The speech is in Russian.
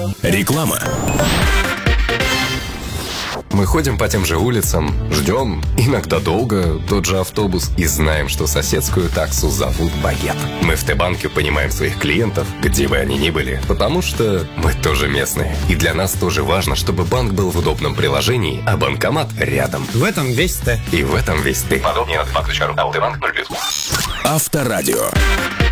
Реклама. Мы ходим по тем же улицам, ждем, иногда долго, тот же автобус, и знаем, что соседскую таксу зовут Багет. Мы в Т-банке понимаем своих клиентов, где бы они ни были, потому что мы тоже местные. И для нас тоже важно, чтобы банк был в удобном приложении, а банкомат рядом. В этом весь Т. И в этом весь ты. Подробнее на Т-банк.ру. Т-банк 0+. Авторадио.